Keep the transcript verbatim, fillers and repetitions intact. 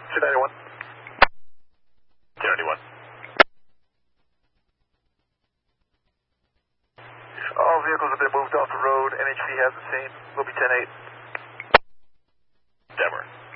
two ninety-one. two ninety-one. All vehicles have been moved off the road. N H C has the same. We'll be ten eight. Denver.